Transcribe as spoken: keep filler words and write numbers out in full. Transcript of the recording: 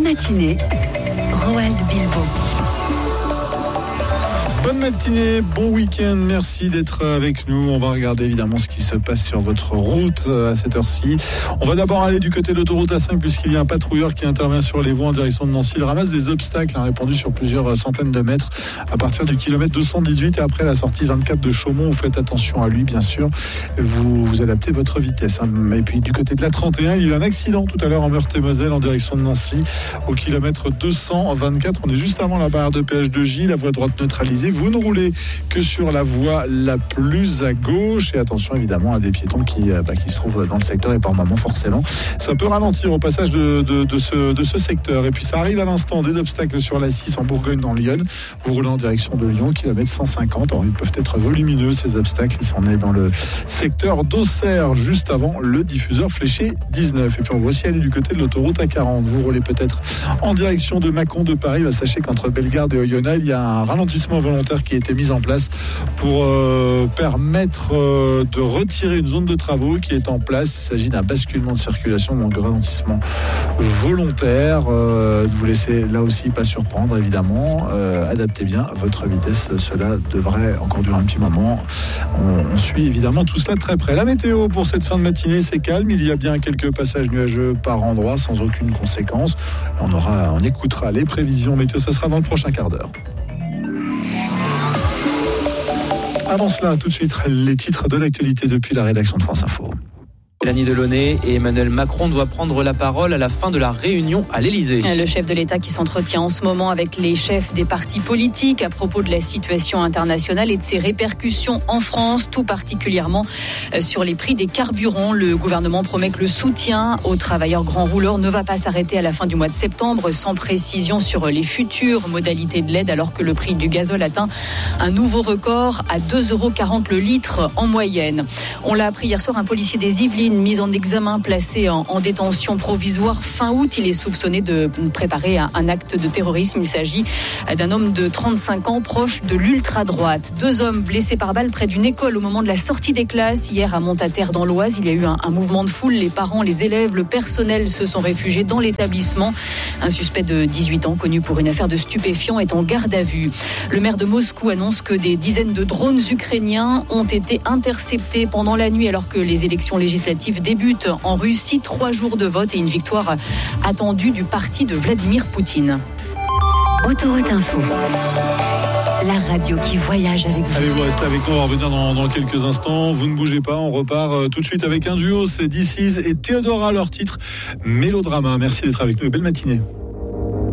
matinée, Roald Bilbo. Bonne matinée, bon week-end, merci d'être avec nous. On va regarder évidemment ce qui se passe sur votre route à cette heure-ci. On va d'abord aller du côté de l'autoroute A cinq puisqu'il y a un patrouilleur qui intervient sur les voies en direction de Nancy. Il ramasse des obstacles, a répandu sur plusieurs centaines de mètres à partir du kilomètre deux cent dix-huit et après la sortie vingt-quatre de Chaumont. Vous faites attention à lui, bien sûr. Vous, vous adaptez votre vitesse. Et puis du côté de la trente et un, il y a eu un accident tout à l'heure en Meurthe-et-Moselle en direction de Nancy au kilomètre deux cent vingt-quatre. On est juste avant la barrière de péage de J, la voie droite neutralisée. Vous ne roulez que sur la voie la plus à gauche et attention évidemment à des piétons qui, bah, qui se trouvent dans le secteur et par moment forcément ça peut ralentir au passage de, de, de, ce, de ce secteur. Et puis ça arrive à l'instant, des obstacles sur la six en Bourgogne dans Lyon. Vous roulez en direction de Lyon, kilomètre cent cinquante. Alors, ils peuvent être volumineux ces obstacles, ils s'en est dans le secteur d'Auxerre juste avant le diffuseur fléché dix-neuf. Et puis on va aussi aller du côté de l'autoroute A quarante. Vous roulez peut-être en direction de Mâcon de Paris. Bah, sachez qu'entre Bellegarde et Oyonnax, il y a un ralentissement volontaire qui a été mise en place pour euh, permettre euh, de retirer une zone de travaux qui est en place. Il s'agit d'un basculement de circulation, donc de ralentissement volontaire. Euh, vous laissez là aussi pas surprendre évidemment. Euh, adaptez bien votre vitesse. Cela devrait encore durer un petit moment. On, on suit évidemment tout cela de très près. La météo pour cette fin de matinée, c'est calme. Il y a bien quelques passages nuageux par endroit sans aucune conséquence. On aura, on écoutera les prévisions météo. Ça sera dans le prochain quart d'heure. Avant cela, tout de suite, les titres de l'actualité depuis la rédaction de France Info. Mélanie Delaunay et Emmanuel Macron doivent prendre la parole à la fin de la réunion à l'Élysée. Le chef de l'État qui s'entretient en ce moment avec les chefs des partis politiques à propos de la situation internationale et de ses répercussions en France, tout particulièrement sur les prix des carburants. Le gouvernement promet que le soutien aux travailleurs grands rouleurs ne va pas s'arrêter à la fin du mois de septembre, sans précision sur les futures modalités de l'aide, alors que le prix du gazole atteint un nouveau record à deux euros quarante le litre en moyenne. On l'a appris hier soir, un policier des Yvelines mis en examen, placé en, en détention provisoire fin août. Il est soupçonné de préparer un, un acte de terrorisme. Il s'agit d'un homme de trente-cinq ans, proche de l'ultra-droite. Deux hommes blessés par balle près d'une école au moment de la sortie des classes. Hier à Montataire dans l'Oise, il y a eu un, un mouvement de foule. Les parents, les élèves, le personnel se sont réfugiés dans l'établissement. Un suspect de dix-huit ans, connu pour une affaire de stupéfiants, est en garde à vue. Le maire de Moscou annonce que des dizaines de drones ukrainiens ont été interceptés pendant la nuit alors que les élections législatives débute en Russie. Trois jours de vote et une victoire attendue du parti de Vladimir Poutine. Autoroute Info, la radio qui voyage avec vous. Allez, vous restez avec nous, on va revenir dans, dans quelques instants. Vous ne bougez pas, on repart euh, tout de suite avec un duo. C'est This Is et Théodora, leur titre Mélodrama. Merci d'être avec nous et belle matinée.